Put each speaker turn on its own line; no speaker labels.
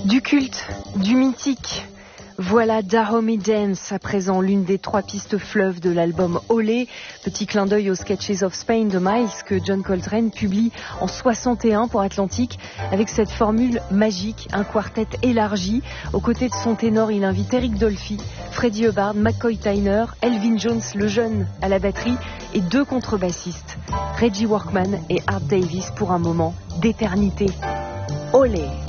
Du culte, du mythique. Voilà Dahomey Dance, à présent l'une des 3 pistes fleuves de l'album Olé. Petit clin d'œil aux Sketches of Spain de Miles que John Coltrane publie en 61 pour Atlantic, avec cette formule magique, un quartet élargi. Aux côtés de son ténor, il invite Eric Dolphy, Freddie Hubbard, McCoy Tyner, Elvin Jones le jeune à la batterie et 2 contrebassistes, Reggie Workman et Art Davis, pour un moment d'éternité. Olé!